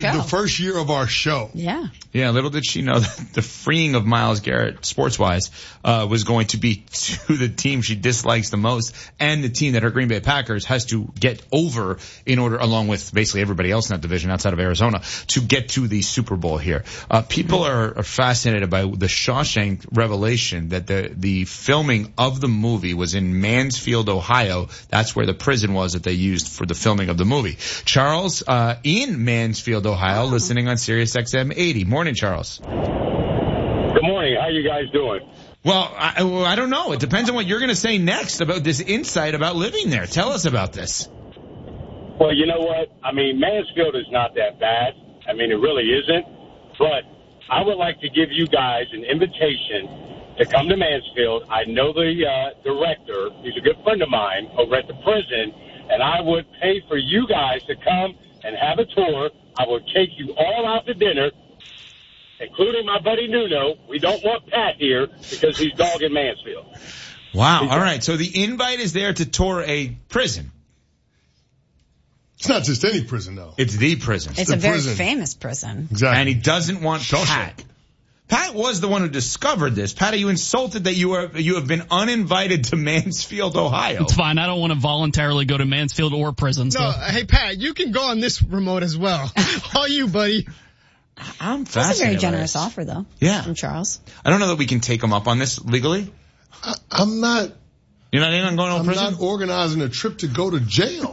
show. The first year of our show. Yeah. Yeah, little did she know that the freeing of Myles Garrett, sports-wise, was going to be to the team she dislikes the most and the team that her Green Bay Packers has to get over in order, along with basically everybody else in that division outside of Arizona, to get to the Super Bowl here. People are fascinated by the Shawshank revelation that the filming of the movie was in Mansfield, Ohio. That's where the prison was that they used for the filming of the movie. Charles, in Mansfield, Ohio, listening on Sirius XM 80. Morning, Charles. Good morning. How you guys doing? Well, I don't know. It depends on what you're going to say next about this insight about living there. Tell us about this. Well, you know what? I mean, Mansfield is not that bad. I mean, it really isn't. But I would like to give you guys an invitation to come to Mansfield. I know the director. He's a good friend of mine over at the prison. And I would pay for you guys to come and have a tour. I would take you all out to dinner, including my buddy Nuno. We don't want Pat here because he's dogging Mansfield. Wow. All right. So the invite is there to tour a prison. It's not just any prison, though. It's the prison. It's a very famous prison. Exactly. And he doesn't want Pat. Pat was the one who discovered this. Pat, are you insulted that you have been uninvited to Mansfield, Ohio? It's fine. I don't want to voluntarily go to Mansfield or prison. So. No, hey, Pat, you can go on this remote as well. How are you, buddy? I'm fascinated. That's a very generous offer, though. Yeah. From Charles. I don't know that we can take him up on this legally. I'm not. You're not in on going to prison? I'm not organizing a trip to go to jail.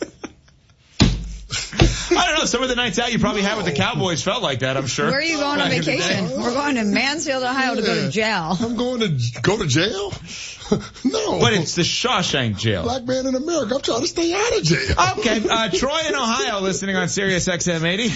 I don't know. Some of the nights out you probably had with the Cowboys felt like that, I'm sure. Where are you going on vacation? We're going to Mansfield, Ohio to go to jail. I'm going to go to jail? No. But it's the Shawshank jail. Black man in America. I'm trying to stay out of jail. Okay. Troy in Ohio listening on Sirius XM 80.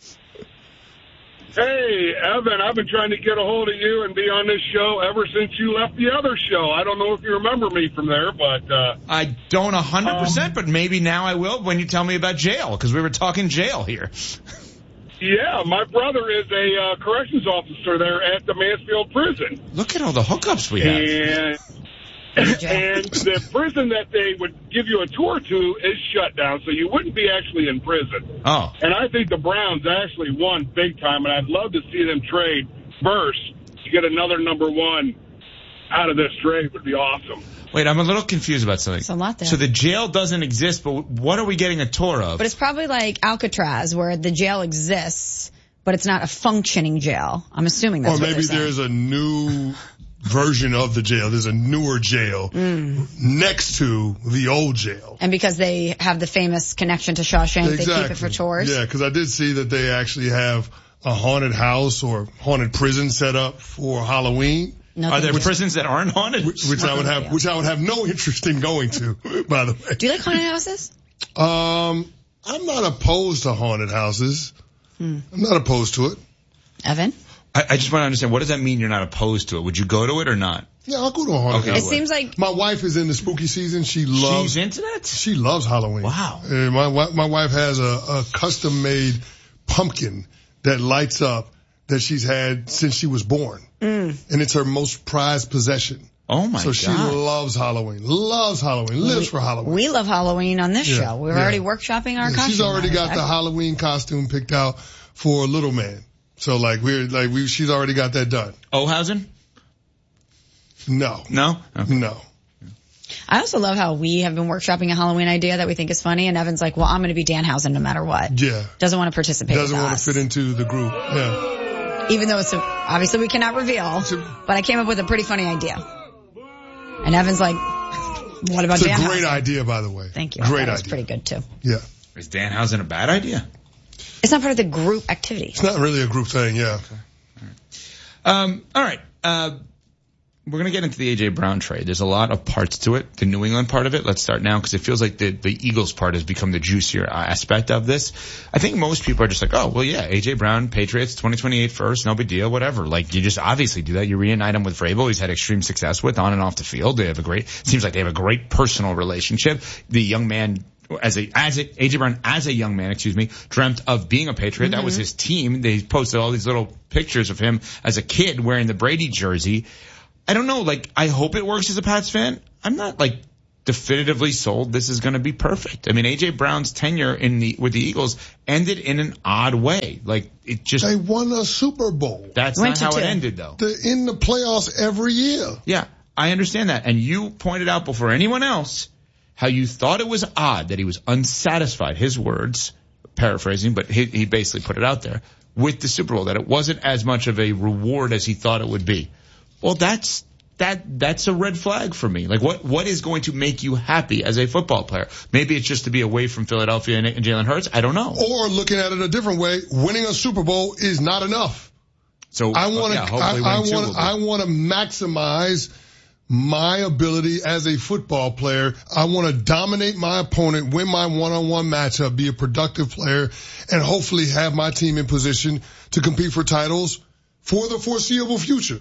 Hey, Evan, I've been trying to get a hold of you and be on this show ever since you left the other show. I don't know if you remember me from there, but... I don't 100%, but maybe now I will when you tell me about jail, because we were talking jail here. Yeah, my brother is a corrections officer there at the Mansfield prison. Look at all the hookups we have. And the prison that they would give you a tour to is shut down, so you wouldn't be actually in prison. Oh. And I think the Browns actually won big time, and I'd love to see them trade first to get another number one out of this trade. Would be awesome. Wait, I'm a little confused about something. There's a lot there. So the jail doesn't exist, but what are we getting a tour of? But it's probably like Alcatraz, where the jail exists, but it's not a functioning jail. I'm assuming that's what they're saying. Or maybe there's a new version of the jail. There's a newer jail next to the old jail. And because they have the famous connection to Shawshank, Exactly. they keep it for tours? Yeah, because I did see that they actually have a haunted house or haunted prison set up for Halloween. Are there prisons that aren't haunted? Which I would have no interest in going to, by the way. Do you like haunted houses? I'm not opposed to haunted houses. I'm not opposed to it. Evan? I just want to understand, what does that mean you're not opposed to it? Would you go to it or not? Yeah, I'll go to a haunted house. It seems like... My wife is in the spooky season. She's into that? She loves Halloween. Wow. My wife has a custom-made pumpkin that lights up that she's had since she was born. And it's her most prized possession. Oh, my God. So she loves Halloween. Lives for Halloween. We love Halloween on this show. We're already workshopping our costume. She's already got the Halloween costume picked out for Little Man. So she's already got that done. Ohausen? No. No? Okay. No. I also love how we have been workshopping a Halloween idea that we think is funny, and Evan's like, well, I'm going to be Danhausen no matter what. Yeah. Doesn't want to participate Doesn't with want us. to fit into the group. Yeah. Even though it's obviously we cannot reveal, but I came up with a pretty funny idea. And Evan's like, what about Danhausen? It's a great idea, by the way. Thank you. Great idea. It's pretty good, too. Yeah. Is Danhausen a bad idea? It's not part of the group activity. It's not really a group thing, yeah. Okay. All right. We're going to get into the A.J. Brown trade. There's a lot of parts to it. The New England part of it, let's start now, because it feels like the Eagles part has become the juicier aspect of this. I think most people are just like, oh, well, yeah, A.J. Brown, Patriots, 2028 first, no big deal, whatever. Like, you just obviously do that. You reunite him with Vrabel. He's had extreme success with on and off the field. Seems like they have a great personal relationship. The young man, A.J. Brown as a young man, dreamt of being a Patriot. That was his team. They posted all these little pictures of him as a kid wearing the Brady jersey. I don't know, I hope it works as a Pats fan. I'm not, definitively sold this is going to be perfect. I mean, A.J. Brown's tenure with the Eagles ended in an odd way. Like, it just... They won a Super Bowl. That's not how it ended, though. They're in the playoffs every year. Yeah, I understand that. And you pointed out before anyone else how you thought it was odd that he was unsatisfied, his words, paraphrasing, but he basically put it out there, with the Super Bowl, that it wasn't as much of a reward as he thought it would be. Well, that's a red flag for me. Like, what is going to make you happy as a football player? Maybe it's just to be away from Philadelphia and Jalen Hurts. I don't know. Or looking at it a different way, winning a Super Bowl is not enough. So I want to maximize my ability as a football player. I want to dominate my opponent, win my one-on-one matchup, be a productive player, and hopefully have my team in position to compete for titles for the foreseeable future.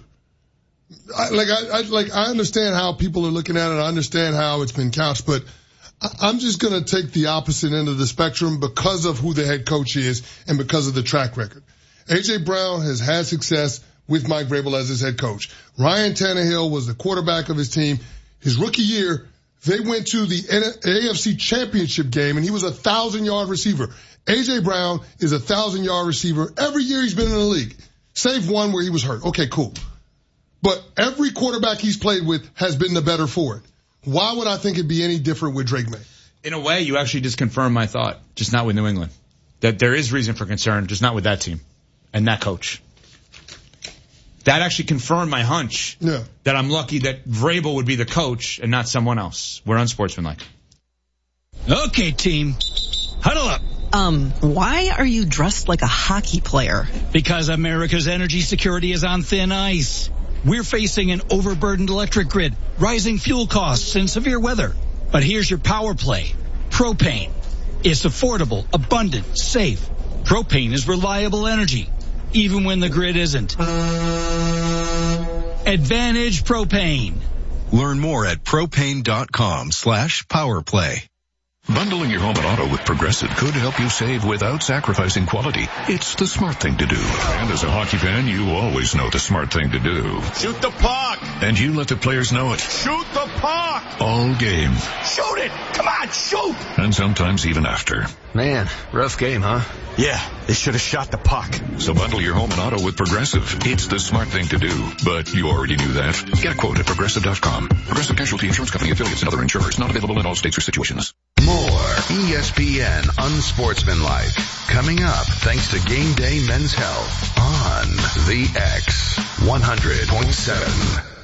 I understand how people are looking at it. I understand how it's been couched, but I'm just going to take the opposite end of the spectrum because of who the head coach is and because of the track record. A.J. Brown has had success with Mike Vrabel as his head coach. Ryan Tannehill was the quarterback of his team. His rookie year, they went to the AFC Championship game, and he was a 1,000-yard receiver. A.J. Brown is a 1,000-yard receiver every year he's been in the league, save one where he was hurt. Okay, cool. But every quarterback he's played with has been the better for it. Why would I think it'd be any different with Drake May? In a way, you actually just confirmed my thought, just not with New England. That there is reason for concern, just not with that team and that coach. That actually confirmed my hunch that I'm lucky that Vrabel would be the coach and not someone else. We're unsportsmanlike. Okay, team. Huddle up. Why are you dressed like a hockey player? Because America's energy security is on thin ice. We're facing an overburdened electric grid, rising fuel costs, and severe weather. But here's your power play. Propane. It's affordable, abundant, safe. Propane is reliable energy, even when the grid isn't. Advantage Propane. Learn more at propane.com/powerplay. Bundling your home and auto with Progressive could help you save without sacrificing quality. It's the smart thing to do. And as a hockey fan, you always know the smart thing to do. Shoot the puck! And you let the players know it. Shoot the puck! All game. Shoot it! Come on, shoot! And sometimes even after. Man, rough game, huh? Yeah, they should have shot the puck. So bundle your home and auto with Progressive. It's the smart thing to do. But you already knew that. Get a quote at Progressive.com. Progressive Casualty Insurance Company, affiliates, and other insurers. Not available in all states or situations. More ESPN Unsportsmanlike. Coming up, thanks to Game Day Men's Health on the X 100.7.